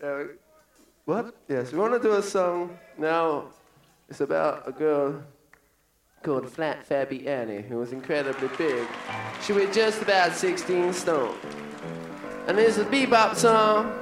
What? Yes, we want to do a song now. It's about a girl called Flat Fabby Annie, who was incredibly big. She weighed just about 16 stone. And it's a bebop song